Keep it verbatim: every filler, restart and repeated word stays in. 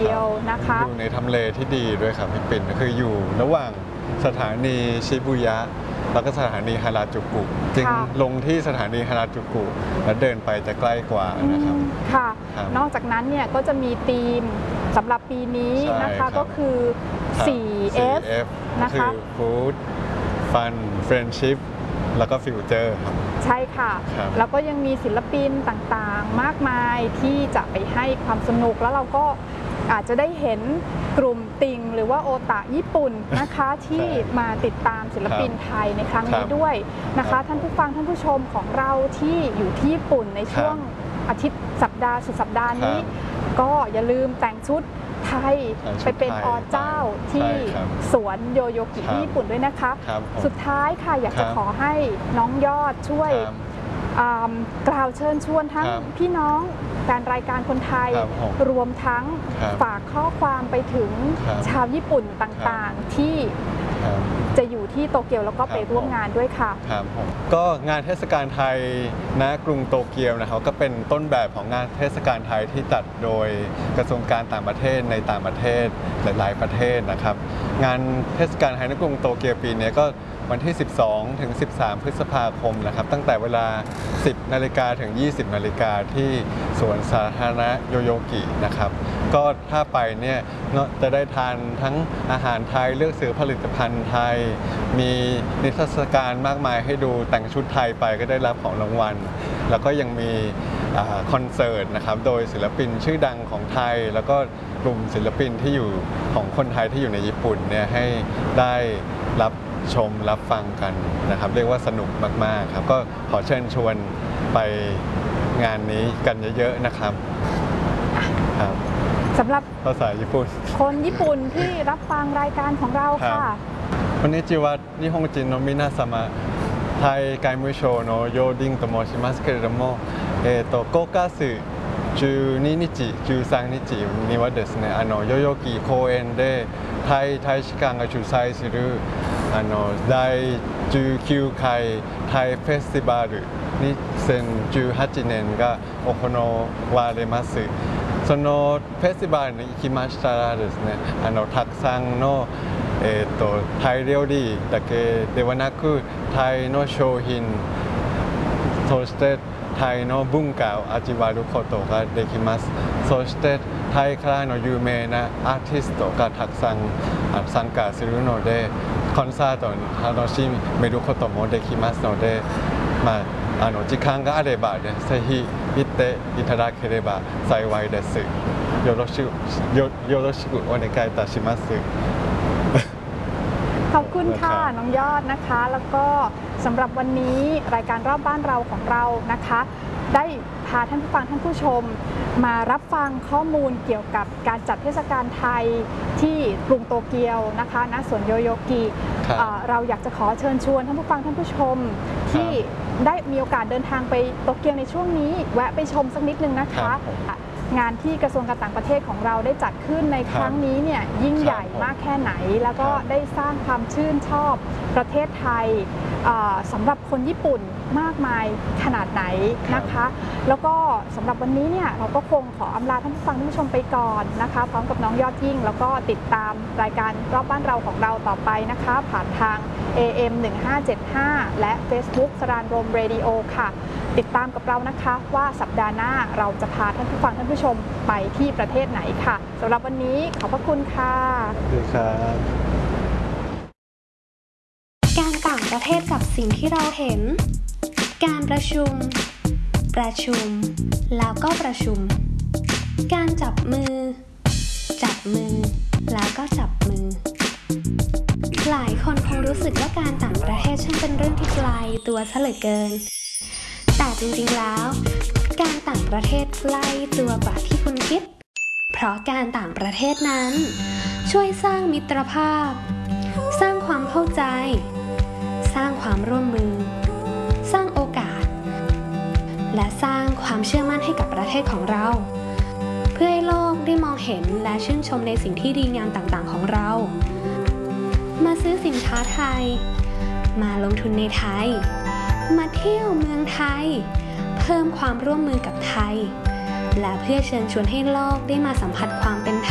ดียวนะคะอยู่ในทำเลที่ดีด้วยครับพี่ปิ่นคืออยู่ระหว่างสถานีชิบุยะแล้วก็สถานีฮาราจูกุจึงลงที่สถานีฮาราจูกุแล้วเดินไปจะใกล้กว่านะครับค่ะนอกจากนั้นเนี่ยก็จะมีธีมสำหรับปีนี้นะคะก็คือ โฟร์ เอฟ นะคะ Food Fun Friendship แล้วก็ Future ครับใช่ค่ะแล้วก็ยังมีศิลปินต่างๆมากมายที่จะไปให้ความสนุกแล้วเราก็อาจจะได้เห็นกลุ่มติ่งหรือว่าโอตาญี่ปุ่นนะคะที่มาติดตามศิลปินไทยในครั้งนี้ด้วยนะคะท่านผู้ฟังท่านผู้ชมของเราที่อยู่ที่ญี่ปุ่นในช่วงอาทิตย์สัปดาห์สุดสัปดาห์นี้ก็อย่าลืมแต่งชุดไทยไปเป็นอเจ้าที่สวนโยโยกิที่ญี่ปุ่นด้วยนะคะสุดท้ายค่ะอยากจะขอให้น้องยอดช่วยกล่าวเชิญชวนทั้งพี่น้องแฟนรายการคนไทยรวมทั้งฝากข้อความไปถึงชาวญี่ปุ่นต่างๆที่จะอยู่ที่โตเกียวแล้วก็ไปร่วมงานด้วยค่ะครับผมก็งานเทศกาลไทยณกรุงโตเกียวนะครับก็เป็นต้นแบบของงานเทศกาลไทยที่จัดโดยกระทรวงการต่างประเทศในต่างประเทศหลายๆประเทศนะครับงานเทศกาลไทยณกรุงโตเกียวปีนี้ก็วันที่สิบสองถึงสิบสามพฤษภาคมนะครับตั้งแต่เวลาสิบนาฬิกาถึงยี่สิบนาฬิกาที่สวนสาธารณะโยโยกินะครับก็ถ้าไปเนี่ยจะได้ทานทั้งอาหารไทยเลือกซื้อผลิตภัณฑ์ไทยมีนิทรรศการมากมายให้ดูแต่งชุดไทยไปก็ได้รับของรางวัลแล้วก็ยังมีคอนเสิร์ตนะครับโดยศิลปินชื่อดังของไทยแล้วก็กลุ่มศิลปินที่อยู่ของคนไทยที่อยู่ในญี่ปุ่นเนี่ยให้ได้รับชมรับฟังกันนะครับเรียกว่าสนุกมากๆครับก็ขอเชิญชวนไปงานนี้กันเยอะๆนะครับครับสำหรับภาษาญี่ปุ่นคนญี่ปุ่นที่รับฟังรายการของเราค่ะวันนี้จิวัตนิฮงจินโนมินาซามะไทยไกมุโชโนโยดิงโตโมชิมัสเคเรโมเอโตโกกาสึじゅうににち、じゅうさんにちにはですね、あの代々木公園でタイ大使館が主催するあのだいじゅうきゅうかいタイフェスティバルにせんじゅうはちねんが行われます。そのフェスティバルに行きましたらですね、あのたくさんのえっとタイ料理だけではなくタイの商品そしてタイの文化を味わうことができます。そしてタイからの有名なアーティストがたくさん参加するので、コンサートに楽しめることもできますので、まああの時間があればね、ぜひ行っていただければ幸いです。よろしくよよろしくお願いいたします。 ขอบคุณค่ะน้องยอดนะคะแล้วก็สำหรับวันนี้รายการรอบบ้านเราของเรานะคะได้พาท่านผู้ฟังท่านผู้ชมมารับฟังข้อมูลเกี่ยวกับการจัดเทศกาลไทยที่กรุงโตเกียวนะคะณสวนโยโยกิเราอยากจะขอเชิญชวนท่านผู้ฟังท่านผู้ชมที่ได้มีโอกาสเดินทางไปโตเกียวในช่วงนี้แวะไปชมสักนิดนึงนะคะงานที่กระทรวงการต่างประเทศของเราได้จัดขึ้นในครั้งนี้เนี่ยยิ่งใหญ่มากแค่ไหนแล้วก็ได้สร้างความชื่นชอบประเทศไทยสำหรับคนญี่ปุ่นมากมายขนาดไหนนะคะแล้วก็สำหรับวันนี้เนี่ยเราก็คงขออำลาท่านผู้ฟังท่านผู้ชมไปก่อนนะคะพร้อมกับน้องยอดยิ่งแล้วก็ติดตามรายการรอบบ้านเราของเราต่อไปนะคะผ่านทาง เอ เอ็ม หนึ่งห้าเจ็ดห้า และ Facebook สรานรมเรดิโอค่ะติดตามกับเรานะคะว่าสัปดาห์หน้าเราจะพาท่านผู้ฟังท่านผู้ชมไปที่ประเทศไหนค่ะสำหรับวันนี้ขอบพระคุณค่ะสวัสดีครับการต่างประเทศกับสิ่งที่เราเห็นการประชุมประชุมแล้วก็ประชุมการจับมือจับมือแล้วก็จับมือหลายคนคงรู้สึกว่าการต่างประเทศช่างเป็นเรื่องที่ไกลตัวซะเหลือเกินแต่จริงๆแล้วการต่างประเทศใกล้ตัวกว่าที่คุณคิดเพราะการต่างประเทศนั้นช่วยสร้างมิตรภาพสร้างความเข้าใจสร้างความร่วมมือสร้างโอกาสและสร้างความเชื่อมั่นให้กับประเทศของเราเพื่อให้โลกได้มองเห็นและชื่นชมในสิ่งที่ดีงามต่างๆของเรามาซื้อสินค้าไทยมาลงทุนในไทยมาเที่ยวเมืองไทยเพิ่มความร่วมมือกับไทยและเพื่อเชิญชวนให้โลกได้มาสัมผัสความเป็นไทย